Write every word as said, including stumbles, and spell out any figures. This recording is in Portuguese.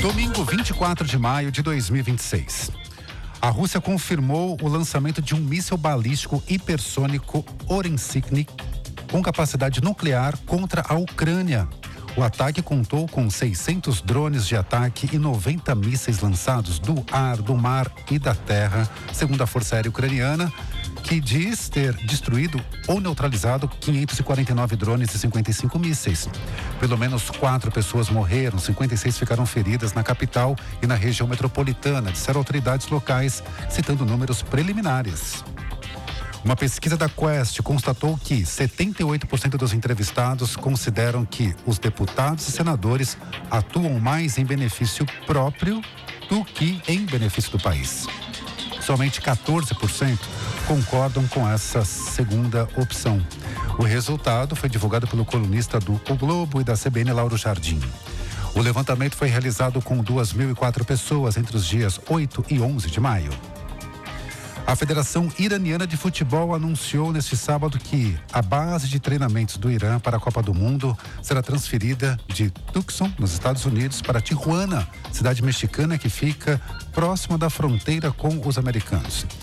Domingo, vinte e quatro de maio de dois mil e vinte e seis. A Rússia confirmou o lançamento de um míssil balístico hipersônico Oremsky com capacidade nuclear contra a Ucrânia. O ataque contou com seiscentos drones de ataque e noventa mísseis lançados do ar, do mar e da terra, segundo a Força Aérea Ucraniana, que diz ter destruído ou neutralizado quinhentos e quarenta e nove drones e cinquenta e cinco mísseis. Pelo menos quatro pessoas morreram, cinquenta e seis ficaram feridas na capital e na região metropolitana, disseram autoridades locais, citando números preliminares. Uma pesquisa da Quest constatou que setenta e oito por cento dos entrevistados consideram que os deputados e senadores atuam mais em benefício próprio do que em benefício do país. Somente quatorze por cento concordam com essa segunda opção. O resultado foi divulgado pelo colunista do O Globo e da C B N, Lauro Jardim. O levantamento foi realizado com duas mil e quatro pessoas entre os dias oito e onze de maio. A Federação Iraniana de Futebol anunciou neste sábado que a base de treinamentos do Irã para a Copa do Mundo será transferida de Tucson, nos Estados Unidos, para Tijuana, cidade mexicana que fica próxima da fronteira com os americanos.